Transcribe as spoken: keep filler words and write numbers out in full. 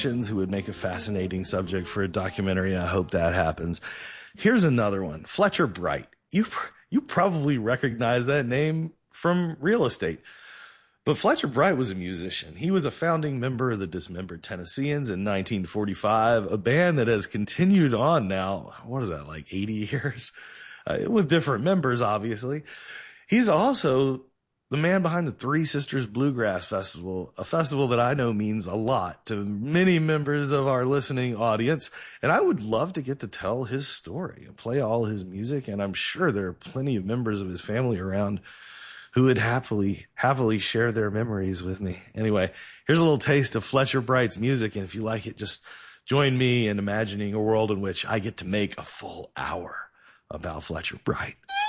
who would make a fascinating subject for a documentary, and I hope that happens. Here's another one. Fletcher Bright. You, you probably recognize that name from real estate. But Fletcher Bright was a musician. He was a founding member of the Dismembered Tennesseans in nineteen forty-five, a band that has continued on now, what is that, like eighty years? Uh, with different members, obviously. He's also the man behind the Three Sisters Bluegrass Festival, a festival that I know means a lot to many members of our listening audience. And I would love to get to tell his story and play all his music. And I'm sure there are plenty of members of his family around who would happily, happily share their memories with me. Anyway, here's a little taste of Fletcher Bright's music. And if you like it, just join me in imagining a world in which I get to make a full hour about Fletcher Bright.